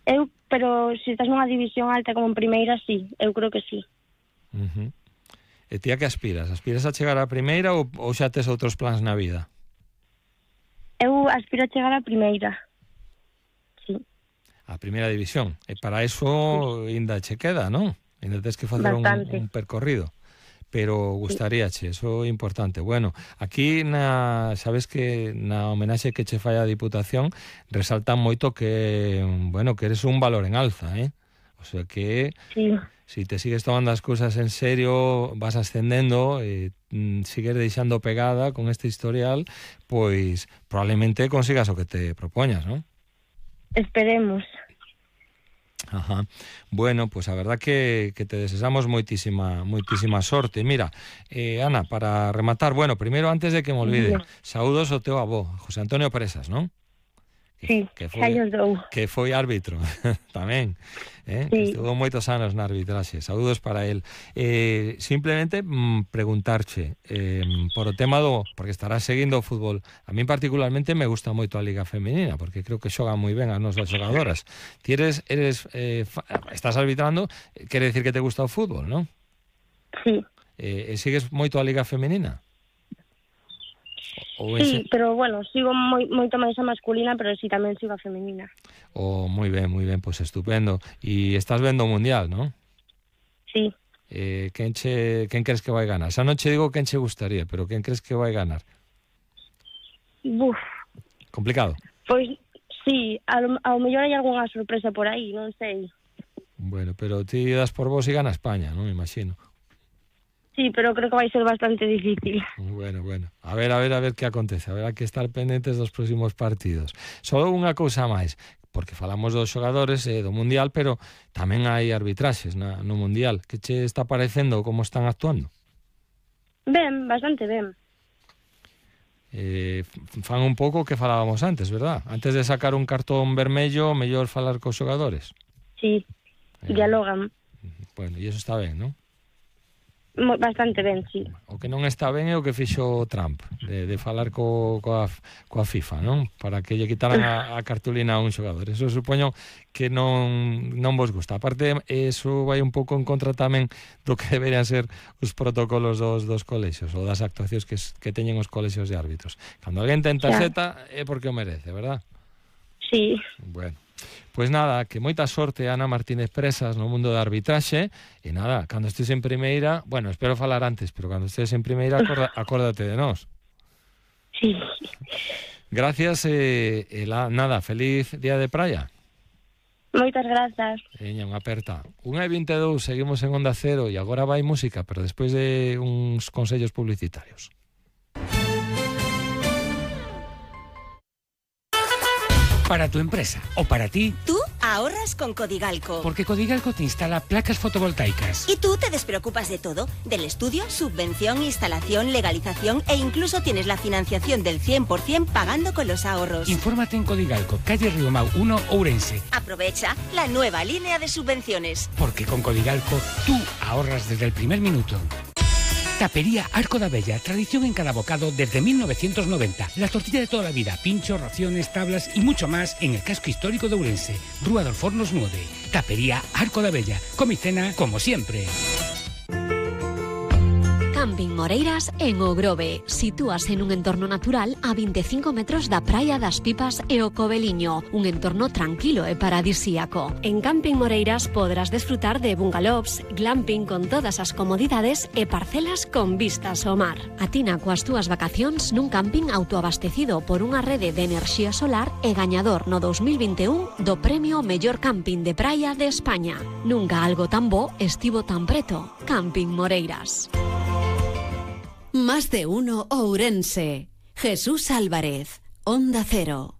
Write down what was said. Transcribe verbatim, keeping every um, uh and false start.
Eu, pero se estás nunha división alta como en primeira, sí, eu creo que sí. Uh-huh. E ti a que aspiras? Aspiras a chegar a primeira ou, ou xa tes outros plans na vida? Eu aspiro a chegar a primeira, sí. A primeira división. E para eso ainda che queda, non? Ainda tens que facer un, un percorrido. Pero gustaríache, eso é importante. Bueno, aquí na, sabes que na homenaxe que che fai a Diputación resaltan moito que, bueno, que eres un valor en alza, eh? O sea que sí. Si te sigues tomando as cousas en serio, vas ascendendo, e eh, sigues deixando pegada con este historial, pois probablemente consigas o que te propoñas, non? Esperemos. Ajá. Bueno, pues a verdad que, que te deseamos moitísima moitísima sorte. Mira, eh, Ana, para rematar, bueno, primeiro, antes de que me olvide, sí. Saúdos ao teu avó, José Antonio Presas, non? Sí, que foi, que foi árbitro tamén, eh? Sí. Estuvo moitos anos na arbitraxe. Saúdos para él. Eh, simplemente mm, preguntarche eh, por o tema do, porque estarás seguindo o fútbol. A mí particularmente me gusta moito a Liga Femenina, porque creo que xogan moi ben as nosas xogadoras. Ti eres, eres eh, fa, estás arbitrando, quere decir que te gusta o fútbol, non? Sí. Eh, e sigues moito a Liga Femenina? Sí, ese... pero bueno, sigo moi, moito máis a masculina, pero sí, tamén sigo a femenina. Oh, moi ben, moi ben, pois pues estupendo. E estás vendo o Mundial, non? Sí. Eh, quen, che, quen crees que vai ganar? Xa non che digo quen che gustaría, pero quen crees que vai ganar? Buf. Complicado? Pois sí, ao, ao mellor hai algunha sorpresa por aí, non sei. Bueno, pero ti das por vos e gana España, non? Imagino. Sí, pero creo que vai ser bastante difícil. Bueno, bueno. A ver, a ver, a ver que acontece. Haberá que estar pendentes dos próximos partidos. Só unha cousa máis, porque falamos dos xogadores e eh, do Mundial, pero tamén hai arbitraxes na, no Mundial. Que che está parecendo como están actuando? Ben, bastante ben. Eh, fan un pouco o que falábamos antes, verdad? Antes de sacar un cartón vermello, mellor falar cos xogadores. Sí, eh, dialogan. Bueno, e iso está ben, non? Bastante ben, sí. O que non está ben é o que fixo Trump, de, de falar co, coa, coa FIFA, non? Para que lle quitaran a, a cartulina a un xogador. Eso supoño que non, non vos gusta. Aparte, eso vai un pouco en contra tamén do que deberían ser os protocolos dos, dos colexios, ou das actuacións que, que teñen os colexios de árbitros. Cando alguén tenta seta é porque o merece, verdad? Sí. Bueno. Pois nada, que moita sorte Ana Martínez Presas no mundo da arbitraxe e nada, cando estés en primeira, bueno, espero falar antes, pero cando estés en primeira acorda, acórdate de nós. Sí. Gracias e, e la, nada, feliz día de praia. Moitas grazas. Veña, unha aperta. unha e vinte e dous, seguimos en Onda Cero e agora vai música, pero despois de uns consellos publicitarios. Para tu empresa o para ti. Tú ahorras con Codigalco. Porque Codigalco te instala placas fotovoltaicas. Y tú te despreocupas de todo. Del estudio, subvención, instalación, legalización e incluso tienes la financiación del cien por ciento pagando con los ahorros. Infórmate en Codigalco, calle Riomau uno, Ourense. Aprovecha la nueva línea de subvenciones. Porque con Codigalco tú ahorras desde el primer minuto. Tapería Arco da Bella, tradición en cada bocado desde mil novecientos noventa. La tortilla de toda la vida, pinchos, raciones, tablas y mucho más en el casco histórico de Ourense. Rúa dos Fornos nueve. Tapería Arco da Bella. Come y cena como siempre. Camping Moreiras en O Grove. Sitúase en un entorno natural a veinticinco metros da Praia das Pipas e o Coveliño, un entorno tranquilo e paradisíaco. En Camping Moreiras podrás desfrutar de bungalows, glamping con todas as comodidades e parcelas con vistas ao mar. Atina coas túas vacacións nun camping autoabastecido por unha rede de enerxía solar e gañador no dos mil vinte e un do premio Mellor Camping de Praia de España. Nunca algo tan bo estivo tan preto. Camping Moreiras. Más de uno Ourense. Jesús Álvarez, Onda Cero.